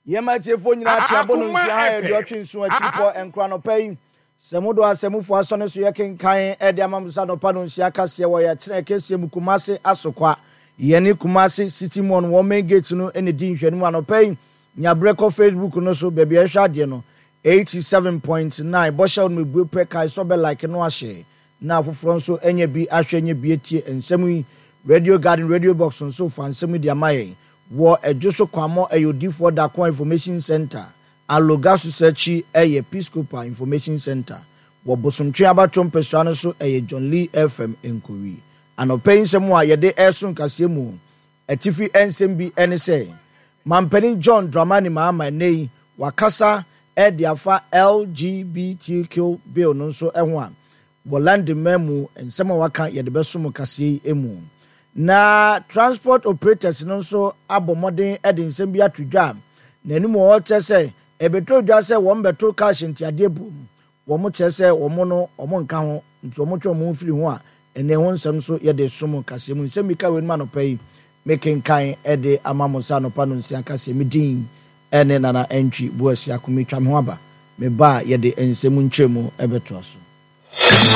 Yema tiefo nyina chiabo no nsia ha e de otwe nso achifo enkra no pay semudo asemufo asone so yekenkan e de amamsa no pa no nsia kase wo ye kire kese mukumase asokwa yene kumase city mon wo main gate no ene di nhwanu anopay nyabreko Facebook no so bebe e hwade no 87.9 bosha no mebu prekai so be like no ahye na afoforo nso enye bi ahwenye bi etie ensem yi Radio Garden Radio Box nso fa ensem di amaye wo edwoso kwamo ayodifo da kwa information center alogasu searchi Episcopal Information Center wo bosomtwe abatom pesua no so John Lee FM Enkori anope nsem a yede esun kase mu atifi ensem bi ene se mampani John Dramani Mahama nei wakasa ediafa LGBTQ bill no so eho a Boland memu ensem waka yede besom kase emu na transport operators no so abomodin ede nsem bi atudwa nanim wo chese ebeto dwa se wo mbeto cash ntiade bu wo mo chese wo mo no omo nka ho nti wo mo twa mo firi ho a ene ho nsem so yede som kase mu nsem ka wen ma no pai mekenkan ede amamusa no pa no nsia kase medin ene nana entry buasi akometwa me ho aba me ba yede ensem nchemu ebeto so